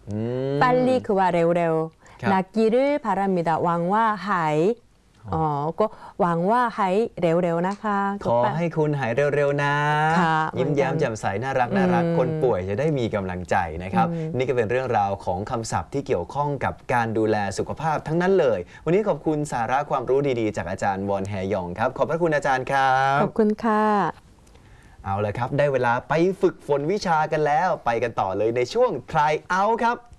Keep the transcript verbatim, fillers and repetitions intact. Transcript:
빨리 그와เร็วๆ 낫기를 바랍니다. 왕과 하이อ๋อก็หวังว่าหายเร็วๆนะคะขอให้คุณหายเร็วๆนะยิ้มแย้มแจ่มใสน่ารักน่ารักคนป่วยจะได้มีกำลังใจนะครับนี่ก็เป็นเรื่องราวของคำศัพท์ที่เกี่ยวข้องกับการดูแลสุขภาพทั้งนั้นเลยวันนี้ขอบคุณสาระความรู้ดีๆจากอาจารย์วอนแฮยองครับขอบพระคุณอาจารย์ครับขอบคุณค่ะเอาละครับได้เวลาไปฝึกฝนวิชากันแล้วไปกันต่อเลยในช่วง try out ครับ